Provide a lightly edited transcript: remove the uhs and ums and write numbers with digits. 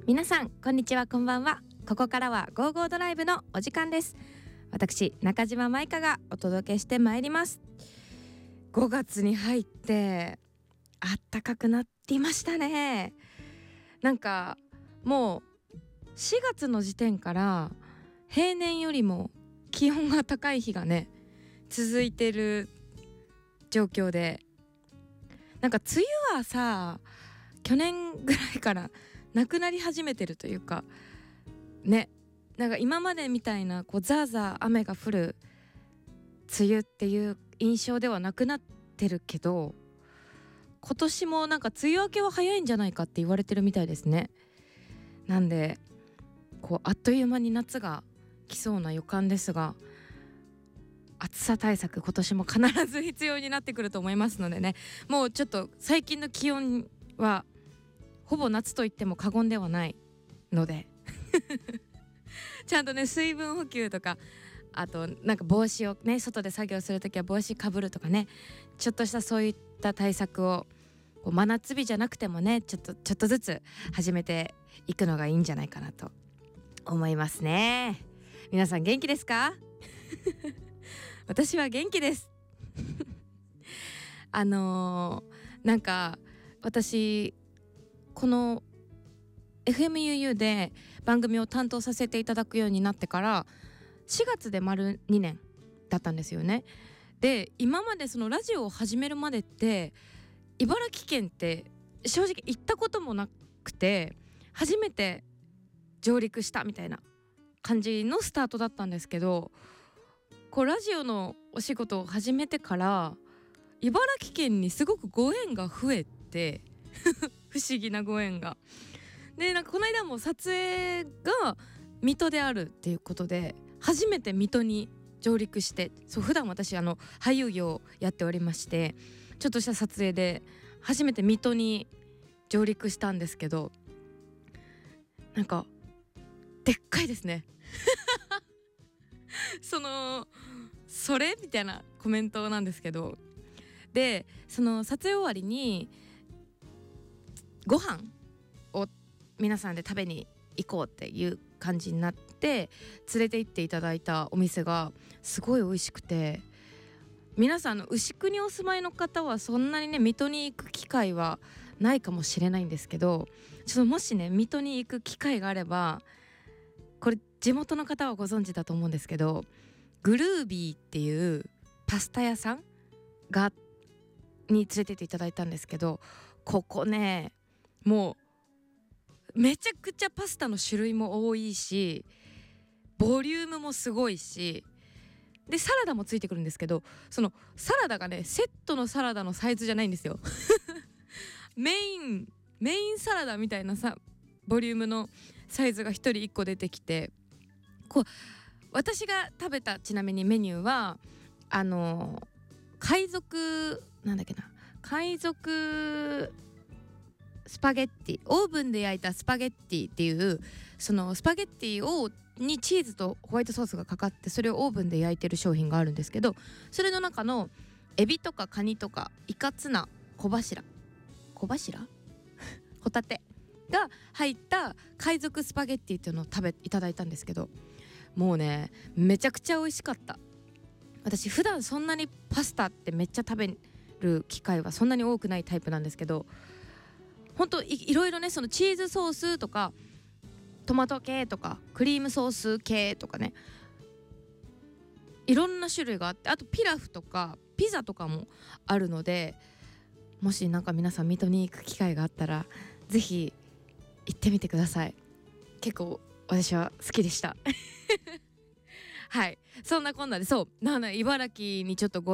皆さんこんにちは、こんばんは。ここからはゴーゴードライブのお時間です。私中島舞香がお届けしてまいります。5月に入ってあったかくなっていましたね。なんかもう4月の時点から平年よりも気温が高い日がね続いてる状況で、なんか梅雨はさ去年ぐらいからなくなり始めてるというかね、なんか今までみたいなこうザーザー雨が降る梅雨っていう印象ではなくなってるけど、今年もなんか梅雨明けは早いんじゃないかって言われてるみたいですね。なんでこうあっという間に夏が来そうな予感ですが、暑さ対策今年も必ず必要になってくると思いますのでね、もうちょっと最近の気温はほぼ夏と言っても過言ではないのでちゃんとね水分補給とか、あとなんか帽子をね外で作業するときは帽子かぶるとかね、ちょっとしたそういった対策をこう真夏日じゃなくてもねちょっとずつ始めていくのがいいんじゃないかなと思いますね。皆さん元気ですか？私は元気です。なんか私この FMUU で番組を担当させていただくようになってから4月で丸2年だったんですよね。で今までそのラジオを始めるまでって茨城県って正直行ったこともなくて、初めて上陸したみたいな感じのスタートだったんですけど、こうラジオのお仕事を始めてから茨城県にすごくご縁が増えて不思議なご縁がで、なんかこの間も撮影が水戸であるっていうことで初めて水戸に上陸して、そう普段私俳優業をやっておりまして、ちょっとした撮影で初めて水戸に上陸したんですけど、なんかでっかいですね。それみたいなコメントなんですけど、でその撮影終わりにご飯を皆さんで食べに行こうっていう感じになって連れて行っていただいたお店がすごい美味しくて、皆さん牛久にお住まいの方はそんなにね水戸に行く機会はないかもしれないんですけど、ちょっともしね水戸に行く機会があれば、これ地元の方はご存知だと思うんですけど、グルービーっていうパスタ屋さんに連れてっていただいたんですけど、ここねもうめちゃくちゃパスタの種類も多いしボリュームもすごいし、でサラダもついてくるんですけど、そのサラダがねセットのサラダのサイズじゃないんですよ。メインサラダみたいなさボリュームのサイズが1人1個出てきて、こう私が食べたちなみにメニューは海賊スパゲッティ、オーブンで焼いたスパゲッティっていう、そのスパゲッティにチーズとホワイトソースがかかって、それをオーブンで焼いてる商品があるんですけど、それの中のエビとかカニとかイカツナ小柱ホタテが入った海賊スパゲッティっていうのをいただいたんですけど、もうねめちゃくちゃ美味しかった。私普段そんなにパスタってめっちゃ食べる機会はそんなに多くないタイプなんですけど、ほんと いろいろね、そのチーズソースとかトマト系とかクリームソース系とかね、いろんな種類があって、あとピラフとかピザとかもあるので、もしなんか皆さん水戸に行く機会があったらぜひ行ってみてください。結構私は好きでした。はい、そんなこんなで、そう茨城にちょっと